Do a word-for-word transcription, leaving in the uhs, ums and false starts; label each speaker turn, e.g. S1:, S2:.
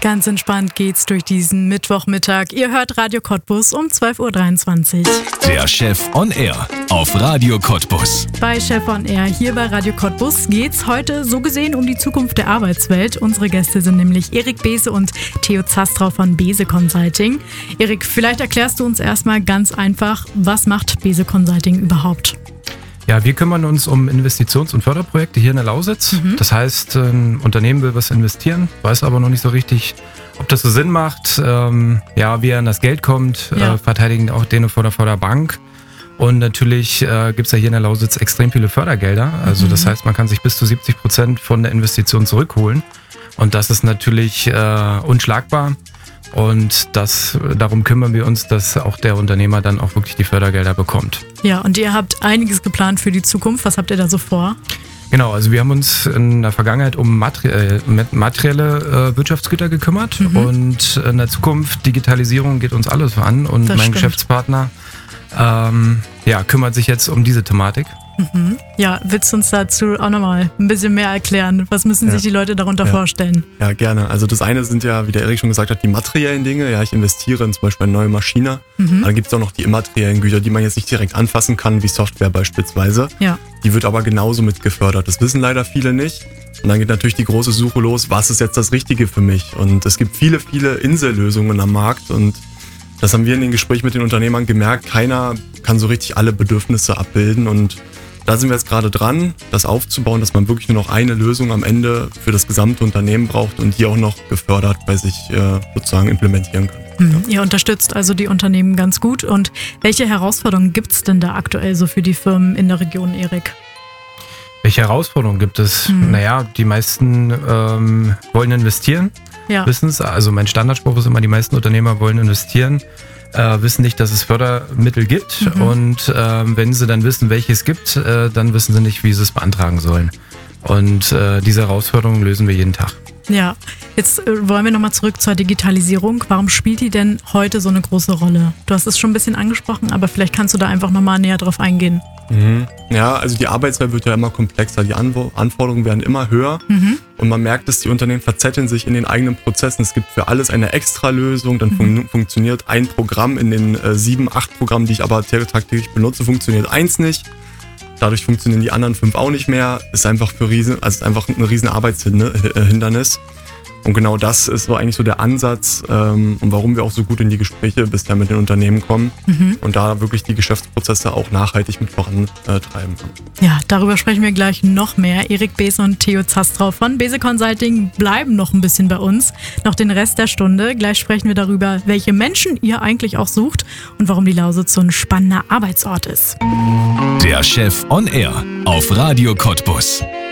S1: Ganz entspannt geht's durch diesen Mittwochmittag. Ihr hört Radio Cottbus um zwölf Uhr dreiundzwanzig.
S2: Der Chef on Air auf Radio Cottbus.
S1: Bei Chef on Air hier bei Radio Cottbus geht's heute so gesehen um die Zukunft der Arbeitswelt. Unsere Gäste sind nämlich Erik Bese und Theo Zastrow von Bese Consulting. Erik, vielleicht erklärst du uns erstmal ganz einfach, was macht Bese Consulting überhaupt?
S3: Ja, wir kümmern uns um Investitions- und Förderprojekte hier in der Lausitz. Mhm. Das heißt, ein Unternehmen will was investieren, weiß aber noch nicht so richtig, ob das so Sinn macht. Ähm, ja, wie er an das Geld kommt, ja. äh, verteidigen auch den vor der, vor der Bank. Und natürlich äh, gibt es ja hier in der Lausitz extrem viele Fördergelder. Also mhm. das heißt, man kann sich bis zu siebzig Prozent von der Investition zurückholen. Und das ist natürlich äh, unschlagbar. Und das, darum kümmern wir uns, dass auch der Unternehmer dann auch wirklich die Fördergelder bekommt.
S1: Ja, und ihr habt einiges geplant für die Zukunft. Was habt ihr da so vor?
S3: Genau, also wir haben uns in der Vergangenheit um materie- materielle äh, Wirtschaftsgüter gekümmert. Mhm. Und in der Zukunft, Digitalisierung geht uns alles an. Und das mein stimmt. Geschäftspartner ähm, ja, kümmert sich jetzt um diese Thematik.
S1: Mhm. Ja, willst du uns dazu auch nochmal ein bisschen mehr erklären? Was müssen ja. sich die Leute darunter
S4: ja.
S1: vorstellen?
S4: Ja, gerne. Also das eine sind ja, wie der Erik schon gesagt hat, die materiellen Dinge. Ja, ich investiere in zum Beispiel eine neue Maschine. Mhm. Dann gibt es auch noch die immateriellen Güter, die man jetzt nicht direkt anfassen kann, wie Software beispielsweise.
S1: Ja.
S4: Die wird aber genauso mit gefördert. Das wissen leider viele nicht. Und dann geht natürlich die große Suche los, was ist jetzt das Richtige für mich? Und es gibt viele, viele Insellösungen am Markt und das haben wir in den Gesprächen mit den Unternehmern gemerkt. Keiner kann so richtig alle Bedürfnisse abbilden und da sind wir jetzt gerade dran, das aufzubauen, dass man wirklich nur noch eine Lösung am Ende für das gesamte Unternehmen braucht und die auch noch gefördert bei sich äh, sozusagen implementieren kann.
S1: Hm, ihr unterstützt also die Unternehmen ganz gut. Und welche Herausforderungen gibt es denn da aktuell so für die Firmen in der Region, Erik?
S3: Welche Herausforderungen gibt es? Hm. Naja, die meisten ähm, wollen investieren, ja. wissen es. Also mein Standardspruch ist immer, die meisten Unternehmer wollen investieren. Äh, wissen nicht, dass es Fördermittel gibt mhm. und äh, wenn sie dann wissen, welche es gibt, äh, dann wissen sie nicht, wie sie es beantragen sollen. Und äh, diese Herausforderungen lösen wir jeden Tag.
S1: Ja, jetzt äh, wollen wir nochmal zurück zur Digitalisierung. Warum spielt die denn heute so eine große Rolle? Du hast es schon ein bisschen angesprochen, aber vielleicht kannst du da einfach nochmal näher drauf eingehen.
S4: Mhm. Ja, also die Arbeitswelt wird ja immer komplexer, die Anwo- Anforderungen werden immer höher mhm. und man merkt, dass die Unternehmen verzetteln sich in den eigenen Prozessen. Es gibt für alles eine Extra-Lösung, dann mhm. fun- funktioniert ein Programm in den äh, sieben, acht Programmen, die ich aber tagtäglich benutze, funktioniert eins nicht. Dadurch funktionieren die anderen fünf auch nicht mehr. Ist einfach für riesen, also ist einfach ein riesen Arbeitshindernis. Und genau das ist so eigentlich so der Ansatz ähm, und warum wir auch so gut in die Gespräche bisher mit den Unternehmen kommen mhm. und da wirklich die Geschäftsprozesse auch nachhaltig mit vorantreiben.
S1: Ja, darüber sprechen wir gleich noch mehr. Erik Bese und Theo Zastrow von Bese Consulting bleiben noch ein bisschen bei uns, noch den Rest der Stunde. Gleich sprechen wir darüber, welche Menschen ihr eigentlich auch sucht und warum die Lausitz so ein spannender Arbeitsort ist.
S2: Der Chef on Air auf Radio Cottbus.